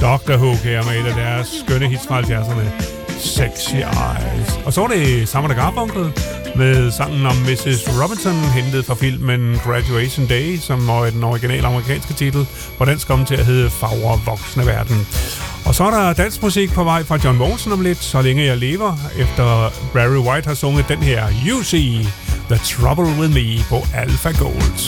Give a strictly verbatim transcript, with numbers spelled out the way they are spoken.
Doctor Who her med et af deres skønne hits fra halvfjerdserne, Sexy Eyes. Og så var det Simon and Garfunkel med sangen om missus Robinson, hentet fra filmen Graduation Day, som var den originale amerikanske titel, hvor den kom til at hedde Fagre Voksne Verden. Og så er der dansmusik på vej fra John Mogensen om lidt, Så længe jeg lever, efter Barry White har sunget den her You See The Trouble With Me på Alpha Gold.